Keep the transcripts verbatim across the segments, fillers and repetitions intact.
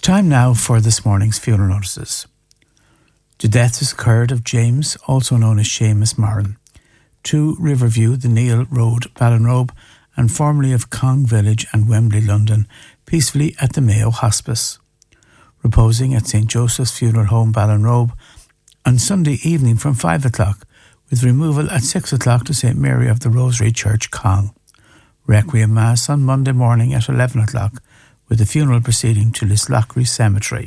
time now for this morning's funeral notices. The death has occurred of James, also known as Seamus Moran, two Riverview, the Neil Road, Ballinrobe, and formerly of Cong Village and Wembley, London, peacefully at the Mayo Hospice. Reposing at Saint Joseph's Funeral Home, Ballinrobe, on Sunday evening from five o'clock, with removal at six o'clock to Saint Mary of the Rosary Church, Cong. Requiem Mass on Monday morning at eleven o'clock, with the funeral proceeding to Lislochry Cemetery.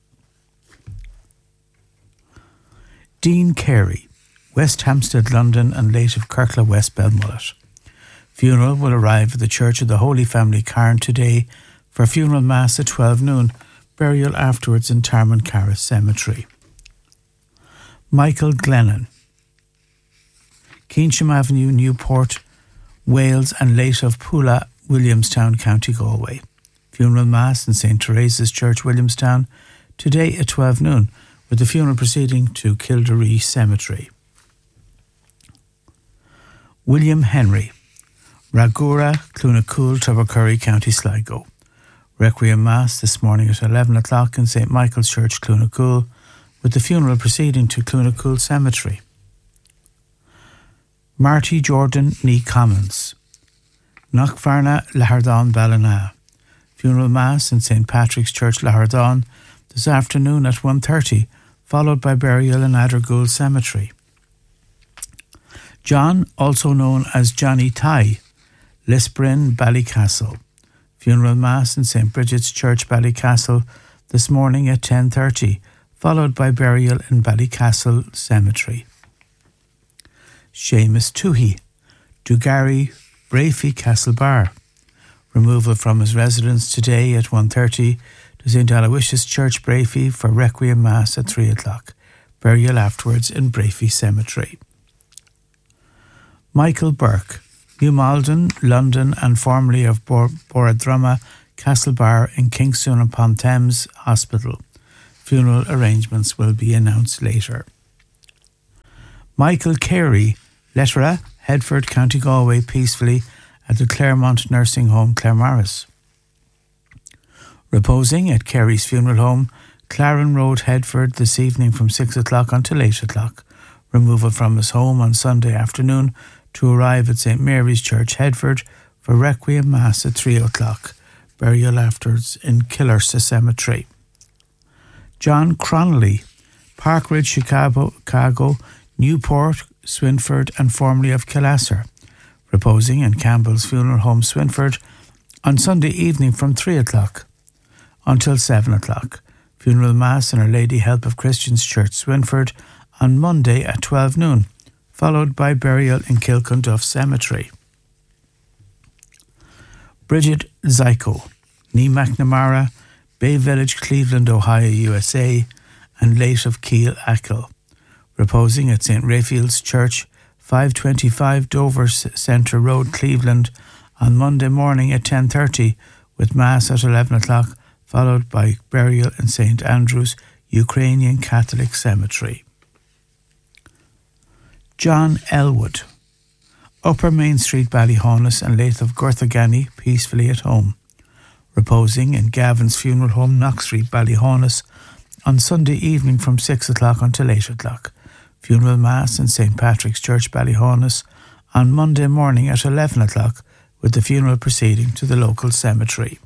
Dean Carey, West Hampstead, London, and late of Kirkla West, Belmullet. Funeral will arrive at the Church of the Holy Family, Carn, today for funeral mass at twelve noon, burial afterwards in Tarmancarra Cemetery. Michael Glennon, Keynsham Avenue, Newport, Wales, and late of Pula, Williamstown, County Galway. Funeral mass in Saint Teresa's Church, Williamstown, today at twelve noon, with the funeral proceeding to Kildare Cemetery. William Henry, Ragura, Clunacool, Tubbercurry, County Sligo. Requiem Mass this morning at eleven o'clock in Saint Michael's Church, Clunacool, with the funeral proceeding to Clunacool Cemetery. Marty Jordan Nee Commons, Knockfarna, Lahardon, Ballina. Funeral Mass in Saint Patrick's Church, Lahardon, this afternoon at one thirty, followed by burial in Addergool Cemetery. John, also known as Johnny Ty, Lisbrin, Ballycastle. Funeral Mass in Saint Bridget's Church, Ballycastle, this morning at ten thirty, followed by burial in Ballycastle Cemetery. Seamus Toohey, Dugary, Brafey, Castlebar. Removal from his residence today at one thirty to Saint Aloysius Church, Brafey, for Requiem Mass at three o'clock. Burial afterwards in Brafey Cemetery. Michael Burke, New Malden, London, and formerly of Bor- Boradrumma, Castlebar in Kingston upon Thames Hospital. Funeral arrangements will be announced later. Michael Carey, Lettera, Headford, County Galway, peacefully at the Claremont Nursing Home, Claremorris. Reposing at Carey's Funeral Home, Claren Road, Headford, this evening from six o'clock until eight o'clock. Removal from his home on Sunday afternoon to arrive at Saint Mary's Church, Headford, for Requiem Mass at three o'clock. Burial afterwards in Killarsa Cemetery. John Cronley, Parkridge, Chicago, Chicago, Newport, Swinford, and formerly of Killasser. Reposing in Campbell's Funeral Home, Swinford, on Sunday evening from three o'clock until seven o'clock. Funeral Mass in Our Lady Help of Christians Church, Swinford, on Monday at twelve noon, followed by burial in Kilcunduff Cemetery. Bridget Zyko, Nee McNamara, Bay Village, Cleveland, Ohio, U S A, and late of Keel Ackle. Reposing at Saint Raphael's Church, five twenty-five Dover Centre Road, Cleveland, on Monday morning at ten thirty, with Mass at eleven o'clock, followed by burial in Saint Andrew's Ukrainian Catholic Cemetery. John Elwood, Upper Main Street, Ballyhonus, and late of Gurthagany, peacefully at home. Reposing in Gavin's Funeral Home, Knox Street, Ballyhonus, on Sunday evening from six o'clock until eight o'clock. Funeral Mass in Saint Patrick's Church, Ballyhonus, on Monday morning at eleven o'clock, with the funeral proceeding to the local cemetery.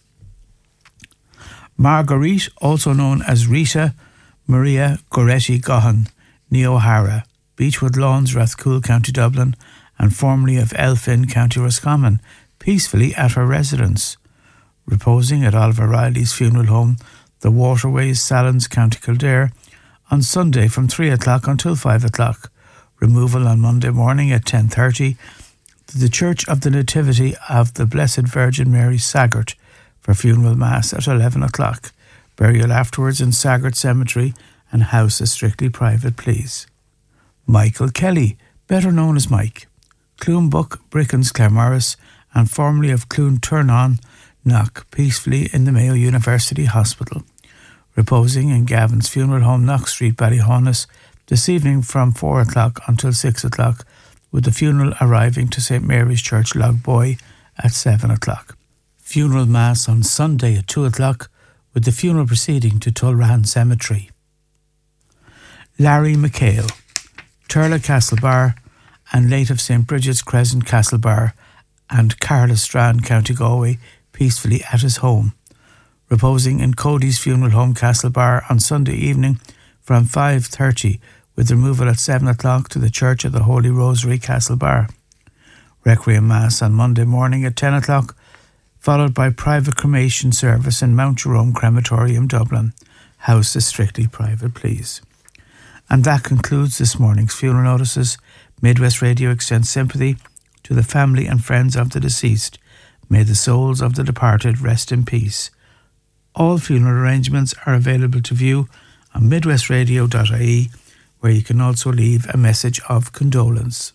Marguerite, also known as Rita Maria Goretti Gohan, Nee O'Hara, Beechwood Lawns, Rathcoole, County Dublin, and formerly of Elphin, County Roscommon, peacefully at her residence. Reposing at Oliver Riley's Funeral Home, The Waterways, Salons, County Kildare, on Sunday from three o'clock until five o'clock. Removal on Monday morning at ten thirty to the Church of the Nativity of the Blessed Virgin Mary, Saggart, for funeral mass at eleven o'clock. Burial afterwards in Saggart Cemetery, and house is strictly private, please. Michael Kelly, better known as Mike, Cloonbuck, Brickens, Claremorris, and formerly of Cloon Turnon, Knock, peacefully in the Mayo University Hospital. Reposing in Gavin's Funeral Home, Knox Street, Ballyhonus, this evening from four o'clock until six o'clock, with the funeral arriving to Saint Mary's Church, Logboy, at seven o'clock. Funeral Mass on Sunday at two o'clock, with the funeral proceeding to Tulrahan Cemetery. Larry McHale, Turla Castlebar and late of Saint Bridget's Crescent Castlebar and Carla Strand, County Galway, peacefully at his home, reposing in Cody's Funeral Home Castlebar on Sunday evening from five thirty, with removal at seven o'clock to the Church of the Holy Rosary Castlebar. Requiem Mass on Monday morning at ten o'clock, followed by private cremation service in Mount Jerome Crematorium, Dublin. House is strictly private, please. And that concludes this morning's funeral notices. Midwest Radio extends sympathy to the family and friends of the deceased. May the souls of the departed rest in peace. All funeral arrangements are available to view on midwest radio dot I E, where you can also leave a message of condolence.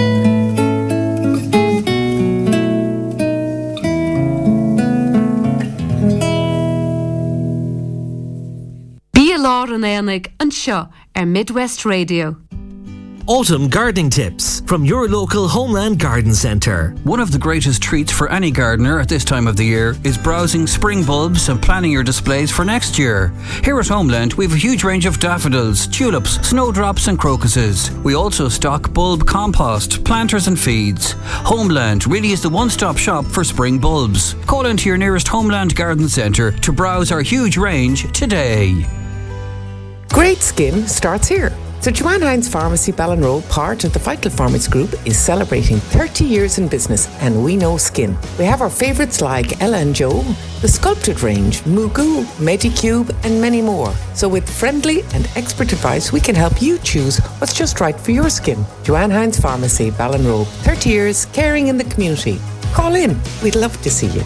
Bí lá an éanaig an seo ar Midwest Radio. Autumn gardening tips from your local Homeland Garden Centre. One of the greatest treats for any gardener at this time of the year is browsing spring bulbs and planning your displays for next year. Here at Homeland, we have a huge range of daffodils, tulips, snowdrops and crocuses. We also stock bulb compost, planters and feeds. Homeland really is the one-stop shop for spring bulbs. Call into your nearest Homeland Garden Centre to browse our huge range today. Great skin starts here. So Joanne Hines Pharmacy Ballinrobe, part of the Vital Farmers Group, is celebrating thirty years in business, and we know skin. We have our favourites like Ella and Joe, the Sculpted range, Mugu, Medicube and many more. So with friendly and expert advice, we can help you choose what's just right for your skin. Joanne Hines Pharmacy Ballinrobe, thirty years caring in the community. Call in, we'd love to see you.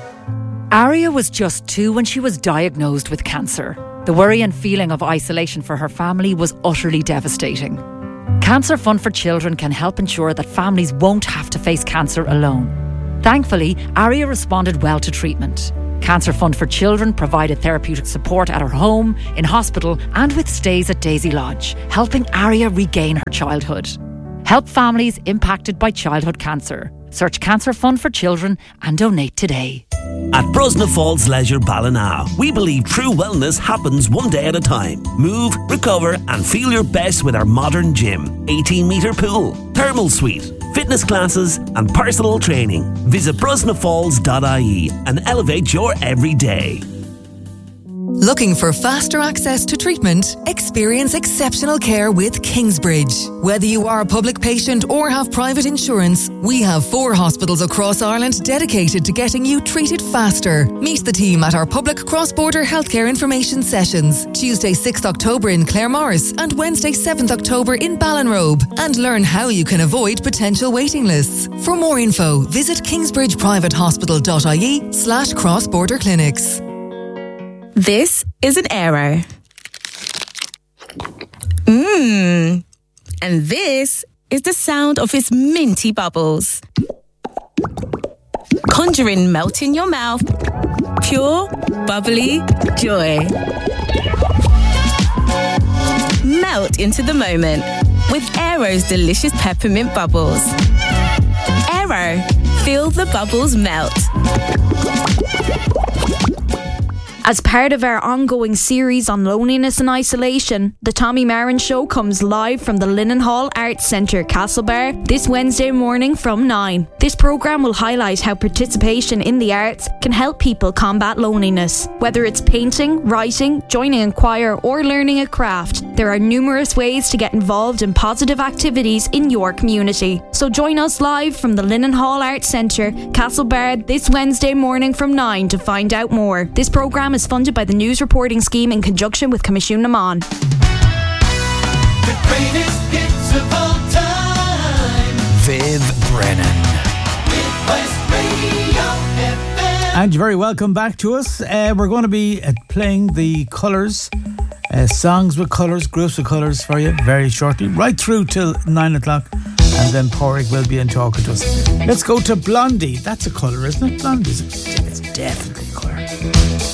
Aria was just two when she was diagnosed with cancer. The worry and feeling of isolation for her family was utterly devastating. Cancer Fund for Children can help ensure that families won't have to face cancer alone. Thankfully, Aria responded well to treatment. Cancer Fund for Children provided therapeutic support at her home, in hospital and with stays at Daisy Lodge, helping Aria regain her childhood. Help families impacted by childhood cancer. Search Cancer Fund for Children and donate today. At Brosna Falls Leisure Ballina, we believe true wellness happens one day at a time. Move, recover and feel your best with our modern gym, eighteen metre pool, thermal suite, fitness classes and personal training. Visit brosna falls dot I E and elevate your everyday. Looking for faster access to treatment? Experience exceptional care with Kingsbridge. Whether you are a public patient or have private insurance, we have four hospitals across Ireland dedicated to getting you treated faster. Meet the team at our public cross-border healthcare information sessions, Tuesday sixth October in Claremorris and Wednesday seventh October in Ballinrobe, and learn how you can avoid potential waiting lists. For more info, visit kingsbridge private hospital dot I E slash cross-border clinics. This is an Arrow. Mmm. And this is the sound of its minty bubbles. Conjuring melt in your mouth. Pure, bubbly joy. Melt into the moment with Arrow's delicious peppermint bubbles. Arrow, feel the bubbles melt. As part of our ongoing series on loneliness and isolation, the Tommy Marin Show comes live from the Linen Hall Arts Centre, Castlebar, this Wednesday morning from nine. This programme will highlight how participation in the arts can help people combat loneliness. Whether it's painting, writing, joining a choir or learning a craft, there are numerous ways to get involved in positive activities in your community. So join us live from the Linen Hall Arts Centre, Castlebar, this Wednesday morning from nine to find out more. This programme is funded by the News Reporting Scheme in conjunction with Commission Naman. The greatest hits of all time. Viv Brennan. Midwest Radio F M. And you're very welcome back to us. Uh, we're going to be uh, playing the colours, uh, songs with colours, groups with colours for you very shortly, right through till nine o'clock. And then Porrick will be in talking to us. Let's go to Blondie. That's a colour, isn't it? Blondie. It's definitely a colour.